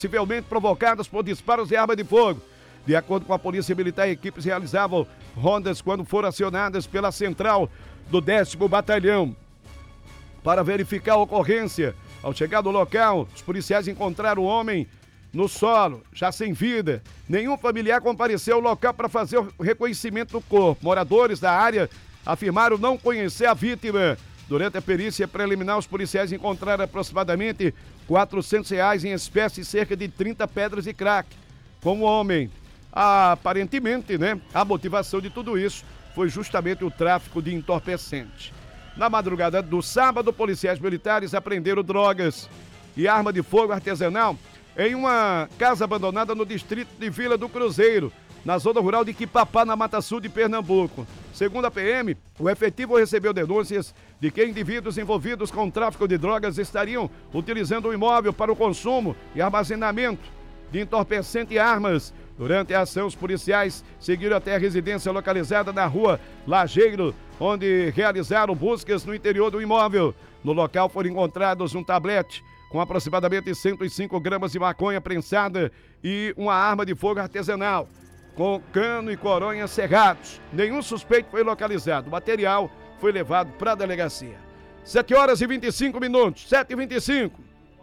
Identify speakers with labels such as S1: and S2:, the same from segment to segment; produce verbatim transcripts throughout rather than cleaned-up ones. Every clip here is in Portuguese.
S1: possivelmente provocadas por disparos de arma de fogo. De acordo com a Polícia Militar, equipes realizavam rondas quando foram acionadas pela central do décimo Batalhão para verificar a ocorrência. Ao chegar no local, os policiais encontraram o homem no solo, já sem vida. Nenhum familiar compareceu ao local para fazer o reconhecimento do corpo. Moradores da área afirmaram não conhecer a vítima. Durante a perícia preliminar, os policiais encontraram aproximadamente quatrocentos reais em espécie e cerca de trinta pedras de crack com o homem. Aparentemente, né, a motivação de tudo isso foi justamente o tráfico de entorpecente. Na madrugada do sábado, policiais militares apreenderam drogas e arma de fogo artesanal em uma casa abandonada no distrito de Vila do Cruzeiro, na zona rural de Quipapá, na Mata Sul de Pernambuco. Segundo a P M, o efetivo recebeu denúncias de que indivíduos envolvidos com o tráfico de drogas estariam utilizando o imóvel para o consumo e armazenamento de entorpecente e armas. Durante a ação, os policiais seguiram até a residência localizada na rua Lajeiro, onde realizaram buscas no interior do imóvel. No local foram encontrados um tablete com aproximadamente cento e cinco gramas de maconha prensada e uma arma de fogo artesanal, com cano e coronha cerrados. Nenhum suspeito foi localizado. O material foi levado para a delegacia. sete horas e vinte e cinco minutos, sete e vinte e cinco.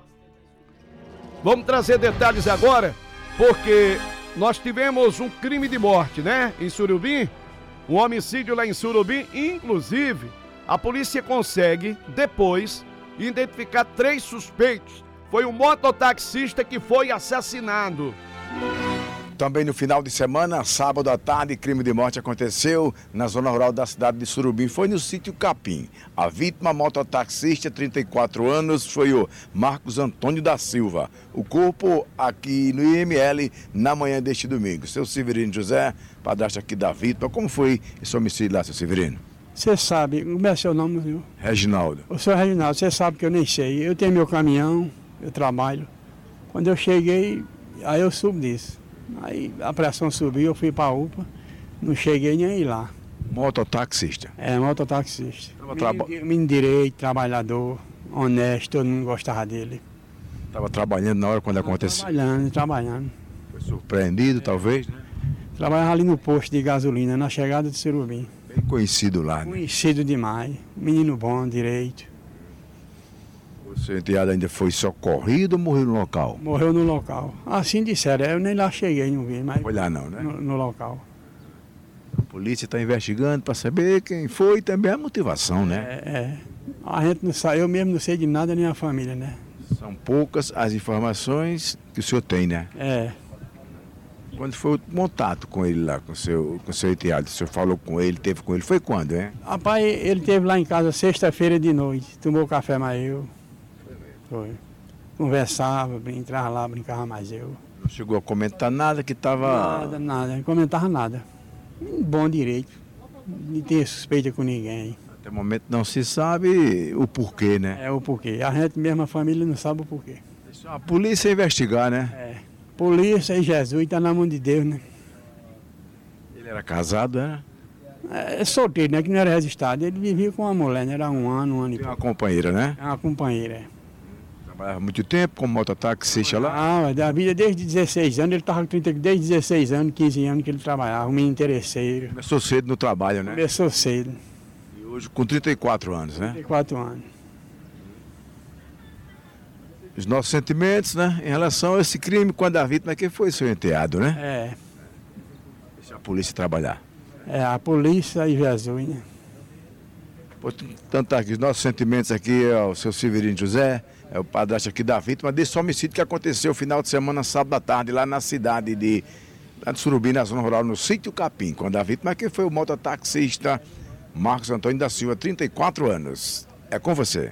S1: Vamos trazer detalhes agora, porque nós tivemos um crime de morte, né? Em Surubim, um homicídio lá em Surubim. Inclusive, a polícia consegue, depois, identificar três suspeitos. Foi um mototaxista que foi assassinado.
S2: Também no final de semana, sábado à tarde, crime de morte aconteceu na zona rural da cidade de Surubim. Foi no sítio Capim. A vítima, mototaxista, trinta e quatro anos, foi o Marcos Antônio da Silva. O corpo aqui no I M L na manhã deste domingo. Seu Severino José, padrasto aqui da vítima. Como foi esse homicídio lá, seu Severino?
S3: Você sabe, como é seu nome, viu?
S2: Reginaldo.
S3: O senhor Reginaldo, você sabe que eu nem sei. Eu tenho meu caminhão, eu trabalho. Quando eu cheguei, aí eu subo disso. Aí a pressão subiu, eu fui para a U P A, não cheguei nem aí lá.
S2: Mototaxista?
S3: É, mototaxista.
S2: Tava traba...
S3: Menino direito, trabalhador, honesto, todo mundo gostava dele.
S2: Estava trabalhando na hora quando aconteceu?
S3: Trabalhando, trabalhando.
S2: Foi surpreendido, é. talvez, né?
S3: Trabalhava ali no posto de gasolina, na chegada de Surubim.
S2: Bem conhecido lá, né?
S3: Conhecido demais, menino bom, direito.
S2: O seu enteado ainda foi socorrido ou morreu no local?
S3: Morreu no local. Assim disseram, eu nem lá cheguei, não vi, mas...
S2: Foi lá não, né?
S3: No, no local.
S2: A polícia está investigando para saber quem foi e também a motivação, né?
S3: É, é. A gente não sabe, eu mesmo não sei de nada, nem a família, né?
S2: São poucas as informações que o senhor tem, né?
S3: É.
S2: Quando foi o contato com ele lá, com o seu, com o seu enteado? O senhor falou com ele, teve com ele, foi quando, hein?
S3: Rapaz, ele esteve lá em casa sexta-feira de noite, tomou café mais eu. Foi. Conversava, entrava lá, brincava mais eu.
S2: Não chegou a comentar nada que estava...
S3: Nada, nada, não comentava nada. Bom direito, não tem suspeita com ninguém.
S2: Até o momento não se sabe o porquê, né?
S3: É o porquê, a gente mesmo, a família não sabe o porquê.
S2: Deixa a polícia investigar, né?
S3: É, polícia e Jesus, está na mão de Deus, né?
S2: Ele era casado, né?
S3: É, é solteiro, né, que não era registrado, ele vivia com uma mulher, né? Era um ano, um ano e
S2: pouco.
S3: pouco.
S2: Uma companheira, né?
S3: É uma companheira, é.
S2: Trabalhava muito tempo como mototaxista lá?
S3: Ah, da vida desde dezesseis anos, ele estava com trinta, desde dezesseis anos, quinze anos que ele trabalhava, um menino interesseiro.
S2: Começou cedo no trabalho, né?
S3: Começou cedo.
S2: E hoje com trinta e quatro anos, né?
S3: trinta e quatro anos.
S2: Os nossos sentimentos, né, em relação a esse crime, quando a vítima, quem foi seu enteado, né?
S3: É.
S2: Deixa a polícia trabalhar.
S3: É, a polícia e Jesus, né?
S2: Portanto, aqui, os nossos sentimentos aqui é o seu Severino José, é o padrasto aqui da vítima, desse homicídio que aconteceu no final de semana, sábado à tarde, lá na cidade de, lá de Surubim, na zona rural, no sítio Capim. Quando a vítima aqui foi o mototaxista Marcos Antônio da Silva, trinta e quatro anos. É com você.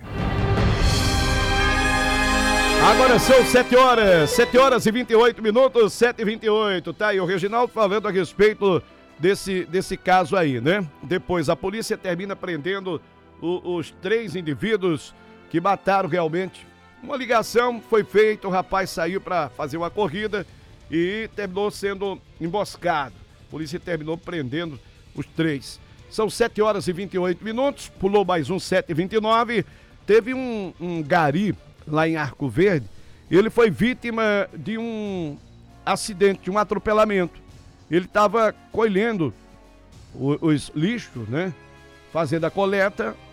S1: Agora são sete horas, sete horas e vinte e oito minutos, sete e vinte e oito, tá aí o Reginaldo falando a respeito desse, desse caso aí, né? Depois a polícia termina prendendo o, os três indivíduos que mataram realmente. Uma ligação foi feita, o rapaz saiu para fazer uma corrida e terminou sendo emboscado. A polícia terminou prendendo os três. São sete horas e vinte e oito minutos, pulou mais um sete e vinte e nove, teve um, um gari lá em Arco Verde, Ele foi vítima de um acidente, de um atropelamento. Ele estava colhendo os, os lixos, né? Fazendo a coleta